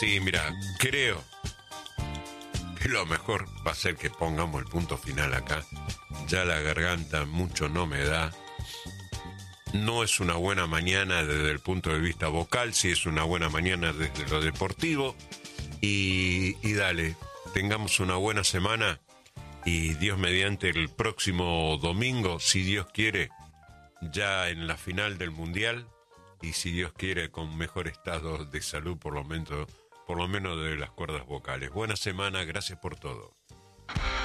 Sí, mira, creo que lo mejor va a ser que pongamos el punto final acá. Ya la garganta mucho no me da. No es una buena mañana desde el punto de vista vocal, sí es una buena mañana desde lo deportivo. Y dale, tengamos una buena semana y Dios mediante el próximo domingo, si Dios quiere, ya en la final del Mundial y si Dios quiere con mejor estado de salud por lo menos de las cuerdas vocales. Buena semana, gracias por todo.